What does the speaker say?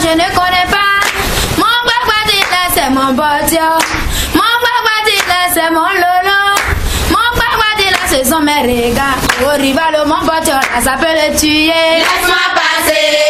je ne connais pas. Mon crocodile, c'est mon bodio. Mon crocodile, c'est mon lolo. Mon crocodile, ce sont mes regards. Au rival, mon bodio, ça peut le tuer. Laisse-moi passer.